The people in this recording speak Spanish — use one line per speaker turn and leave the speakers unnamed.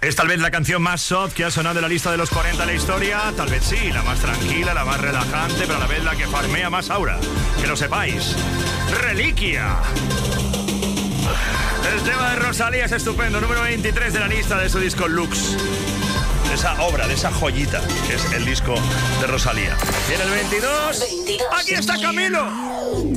Es tal vez la canción más soft que ha sonado en la lista de los 40 de la historia. Tal vez sí, la más tranquila, la más relajante, pero a la vez la que farmea más aura. Que lo sepáis. Reliquia. El tema de Rosalía es estupendo. Número 23 de la lista de su disco Lux. De esa obra, de esa joyita que es el disco de Rosalía. Y en el 22, aquí está Camilo.